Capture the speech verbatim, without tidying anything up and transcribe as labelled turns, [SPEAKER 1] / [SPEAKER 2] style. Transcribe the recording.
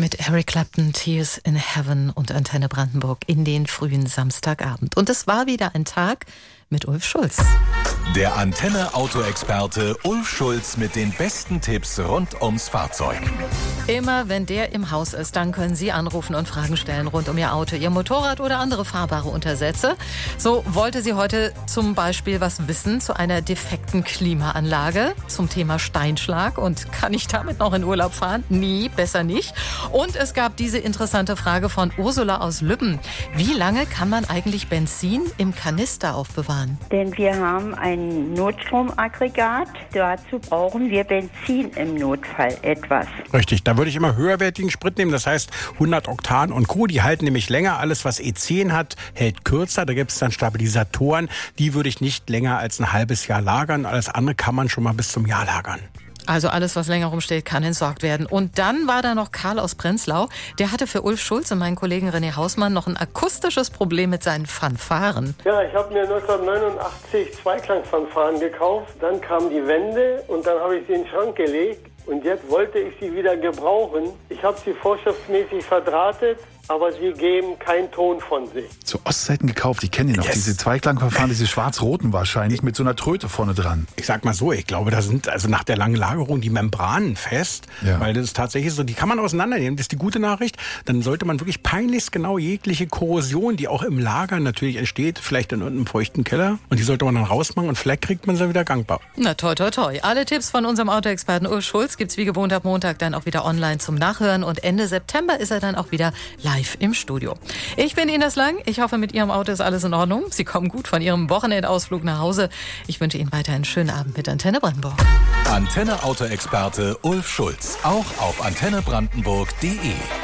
[SPEAKER 1] Mit Eric Clapton, Tears in Heaven und Antenne Brandenburg in den frühen Samstagabend. Und es war wieder ein Tag mit Ulf Schulz.
[SPEAKER 2] Der Antenne-Auto-Experte Ulf Schulz mit den besten Tipps rund ums Fahrzeug.
[SPEAKER 1] Immer wenn der im Haus ist, dann können Sie anrufen und Fragen stellen rund um Ihr Auto, Ihr Motorrad oder andere fahrbare Untersätze. So wollte sie heute zum Beispiel was wissen zu einer defekten Klimaanlage, zum Thema Steinschlag und kann ich damit noch in Urlaub fahren? Nie, besser nicht. Und es gab diese interessante Frage von Ursula aus Lübben. Wie lange kann man eigentlich Benzin im Kanister aufbewahren?
[SPEAKER 3] Denn wir haben ein Notstromaggregat. Dazu brauchen wir Benzin im Notfall etwas.
[SPEAKER 4] Richtig, da würde ich immer höherwertigen Sprit nehmen. Das heißt hundert Oktan und Co. Die halten nämlich länger. Alles, was E zehn hat, hält kürzer. Da gibt es dann Stabilisatoren. Die würde ich nicht länger als ein halbes Jahr lagern. Alles andere kann man schon mal bis zum Jahr lagern.
[SPEAKER 1] Also alles, was länger rumsteht, kann entsorgt werden. Und dann war da noch Karl aus Prenzlau. Der hatte für Ulf Schulz und meinen Kollegen René Hausmann noch ein akustisches Problem mit seinen Fanfaren.
[SPEAKER 5] Ja, ich habe mir neunzehnhundertneunundachtzig Zweiklangfanfaren gekauft. Dann kam die Wende und dann habe ich sie in den Schrank gelegt. Und jetzt wollte ich sie wieder gebrauchen. Ich habe sie vorschriftsmäßig verdrahtet, aber sie geben keinen Ton von sich.
[SPEAKER 6] Zu Ostzeiten gekauft, ich kenne die noch, yes. Diese Zweiklangverfahren, diese schwarz-roten wahrscheinlich, mit so einer Tröte vorne dran.
[SPEAKER 4] Ich sag mal so, ich glaube, da sind also nach der langen Lagerung die Membranen fest, ja. Weil das ist tatsächlich so, die kann man auseinandernehmen, das ist die gute Nachricht. Dann sollte man wirklich peinlichst genau jegliche Korrosion, die auch im Lager natürlich entsteht, vielleicht in irgendeinem feuchten Keller, und die sollte man dann rausmachen und vielleicht kriegt man sie wieder gangbar.
[SPEAKER 1] Na toi toi toi. Alle Tipps von unserem Autoexperten Ulf Schulz gibt's wie gewohnt ab Montag dann auch wieder online zum Nachhören und Ende September ist er dann auch wieder live im Studio. Ich bin Ines Lang. Ich hoffe, mit Ihrem Auto ist alles in Ordnung. Sie kommen gut von Ihrem Wochenendausflug nach Hause. Ich wünsche Ihnen weiter einen schönen Abend mit Antenne Brandenburg.
[SPEAKER 2] Antenne-Auto-Experte Ulf Schulz. Auch auf antenne brandenburg punkt de.